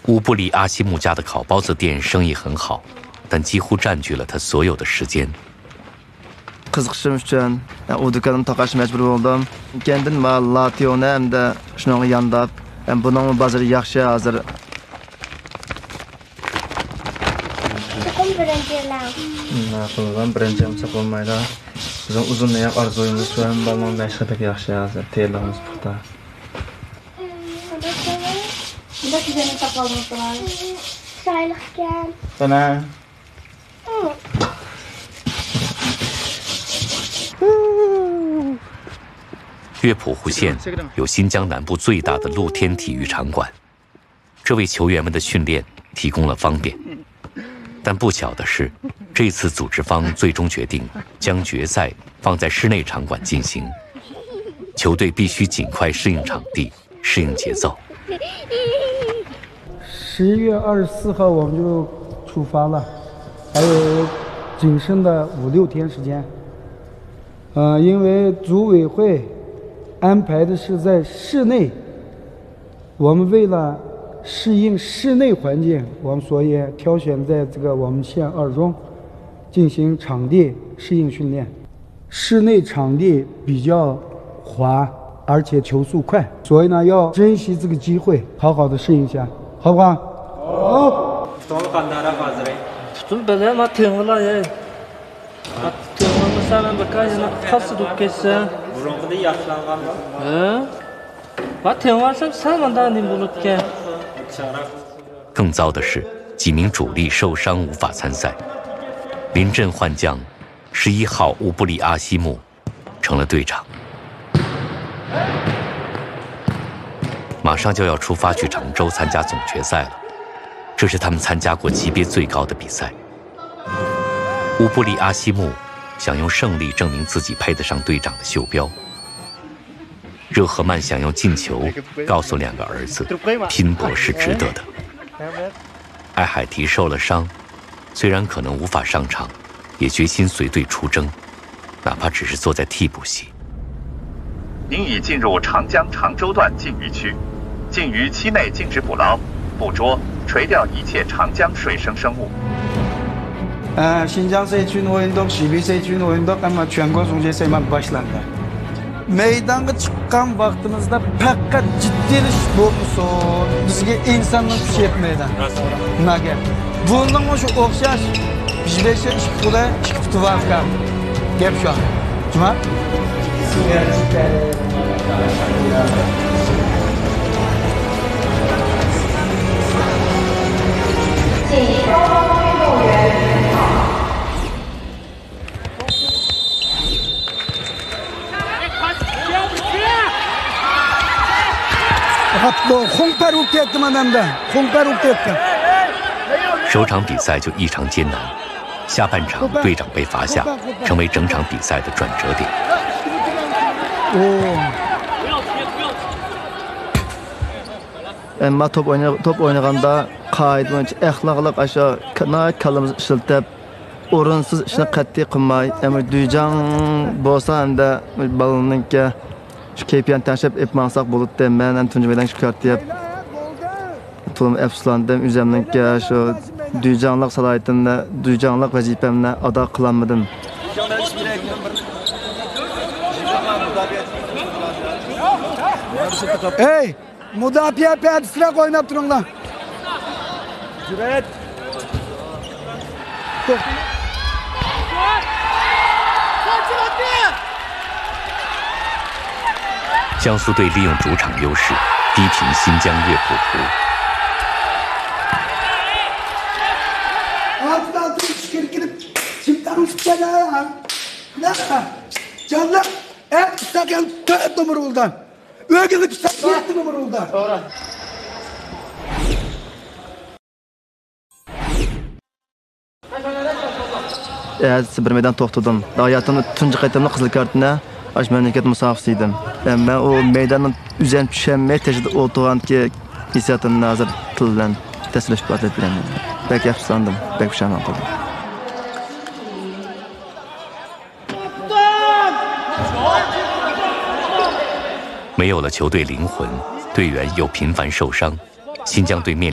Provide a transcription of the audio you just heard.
乌布里阿西木家的烤包子店生意很好，但几乎占据了他所有的时间。 Qiziqishim uchun u do'konni taqashga majbur bo'ldim. Keyin lationi hamda shunga yondab, buning bozori yaxshi hozir. Birinchi hamsa bo'lmaydi. Bizning uzunroq orzuyimiz bilan balon bashqabek yaxshi hozir tayyorligimiz puxta. Bunda güzel tapalımız var. Çaylıkken. Bana. 乐谱湖县有新疆南部最大的露天体育场馆，这为球员们的训练提供了方便。但不巧的是，这次组织方最终决定将决赛放在室内场馆进行，球队必须尽快适应场地，适应节奏。 11月24号我们就出发了，还有仅剩的5、6天时间。因为组委会安排的是在室内，我们为了适应室内环境，我们所以挑选在这个我们县2中进行场地适应训练。室内场地比较滑，而且球速快，所以呢要珍惜这个机会，好好的适应一下，好不好？好。 更糟的是，几名主力受伤无法参赛。临阵换将，11号乌布里阿西木成了队长。马上就要出发去常州参加总决赛了，这是他们参加过级别最高的比赛。乌布里阿西木想用胜利证明自己配得上队长的袖标。热赫曼想用进球告诉2个儿子，拼搏是值得的。艾海迪受了伤，虽然可能无法上场，也决心随队出征，哪怕只是坐在替补席。 您已进入长江常州段禁渔区，禁渔期内禁止捕捞、捕捉、垂钓一切长江水生生物。 Şinjan seçkin oyunduk, Şibi seçkin oyunduk ama Çuangol Sungcayman başlandı. Meydanga çıkan vaktimizde fakat ciddiliş olmuşsun. Bizge insanlık kuş yetmeydi. Nage. Bunun şu okşaş, bizbeşe iş kutuda, iş kutu var kan. Gep şu an. Cuma? 首场比赛就异常艰难，下半场队长被罚下，成为整场比赛的转折点。 Ama top oynaganda qoida bo'yicha axloqliq aşağı kallamizni ishlatib, o'rinsiz ishni qat'iy qilmay, duyjang bo'lsa hamda balonninki shu kayfiyatni tashlab etmasak bo'ladi. Men ham tunji bilan shu kartib to'lim afsuslandim. O'zimninki shu duyjanglik salohiyatini, duyjanglik vazifamni ado qilolmadim. Hey! Müdafiye perdesine oynayıp durun lan. Cüret. 江苏队利用主场优势，逼平新疆乐谱湖。 bir meydan to'xtadim. Hayotimda tunji qaytamda qizil kartni ash mamlakat musofisi edim. Men o meydandan üzerine tushunmay tejida o'tirganki hissiyotimni hozir til bilan tasvirlashib beraman. Bek yaxshilandim, bek pushaymon qildim. 没有了球队灵魂，队员又频繁受伤，新疆队面临